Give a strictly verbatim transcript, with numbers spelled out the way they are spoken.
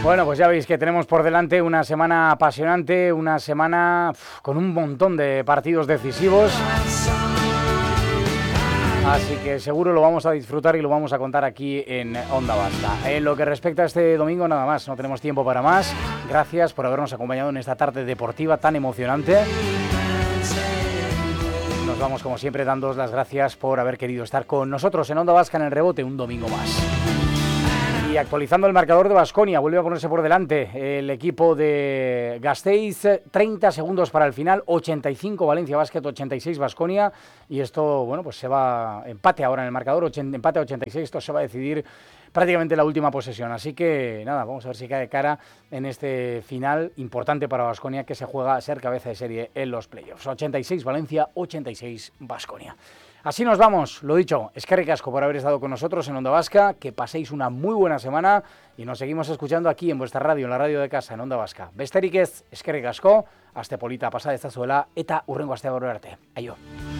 Bueno, pues ya veis que tenemos por delante una semana apasionante, una semana uf, con un montón de partidos decisivos. Así que seguro lo vamos a disfrutar y lo vamos a contar aquí en Onda Vasca. En lo que respecta a este domingo, nada más, no tenemos tiempo para más. Gracias por habernos acompañado en esta tarde deportiva tan emocionante. Nos vamos, como siempre, dándoos las gracias por haber querido estar con nosotros en Onda Vasca en el rebote un domingo más. Y actualizando el marcador de Baskonia, vuelve a ponerse por delante el equipo de Gasteiz, treinta segundos para el final, ochenta y cinco Valencia Basket, ochenta y seis Baskonia, y esto, bueno, pues se va empate ahora en el marcador, ochenta, empate a ochenta y seis, esto se va a decidir prácticamente la última posesión, así que nada, vamos a ver si cae de cara en este final importante para Baskonia, que se juega a ser cabeza de serie en los playoffs. ochenta y seis Valencia, ochenta y seis Baskonia. Así nos vamos, lo dicho, eskerrik asko por haber estado con nosotros en Onda Vasca, que paséis una muy buena semana y nos seguimos escuchando aquí en vuestra radio, en la radio de casa, en Onda Vasca. Besterik ez, eskerrik asko, aste polita pasa dezazuela eta hurrengo aste arte. Aio.